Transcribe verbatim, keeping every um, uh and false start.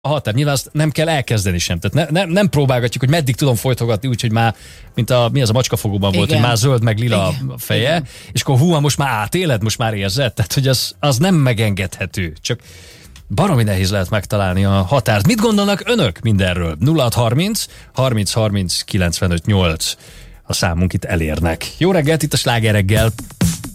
a határ. Nyilván azt nem kell elkezdeni sem. Tehát ne, ne, nem próbálgatjuk, hogy meddig tudom folytogatni úgy, hogy már, mint a, mi az a macskafogóban volt, Igen. hogy már zöld meg lila Igen. a feje, Igen. és akkor hú, most már átéled, most már érzed. Tehát, hogy az, az nem megengedhető. Csak baromi nehéz lehet megtalálni a határt. Mit gondolnak önök mindenről? nulla hat harminc harminc harminc kilencvenöt nyolc a számunk, itt elérnek. Jó reggelt, itt a Sláger reggel.